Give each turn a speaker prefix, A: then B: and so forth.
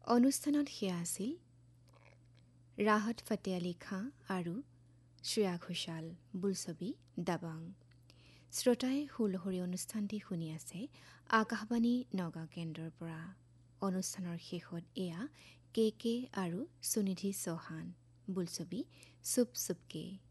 A: অনুষ্ঠানত সেয়া আছিল ৰাহত ফতে আলী খাঁ আৰু শ্ৰেয়া ঘোষাল বোলছবি দাবাং। শ্ৰোতাই সুলহৰী অনুষ্ঠানটি শুনি আছে আকাশবাণী নগাঁও কেন্দ্ৰৰ পৰা। অনুষ্ঠানৰ শেষত এয়া কে আৰু সুনিধি চৌহান বোলছবি চুপ চুপকে।